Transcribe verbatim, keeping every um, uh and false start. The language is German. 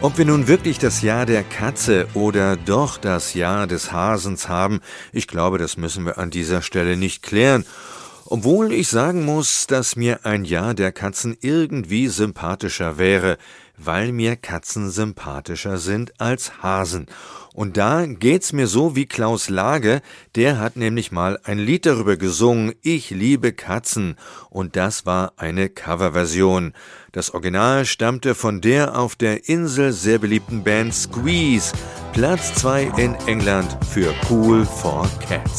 Ob wir nun wirklich das Jahr der Katze oder doch das Jahr des Hasens haben, ich glaube, das müssen wir an dieser Stelle nicht klären. Obwohl ich sagen muss, dass mir ein Jahr der Katzen irgendwie sympathischer wäre, weil mir Katzen sympathischer sind als Hasen. Und da geht's mir so wie Klaus Lage, der hat nämlich mal ein Lied darüber gesungen, Ich liebe Katzen, und das war eine Coverversion. Das Original stammte von der auf der Insel sehr beliebten Band Squeeze, Platz zwei in England für Cool for Cats.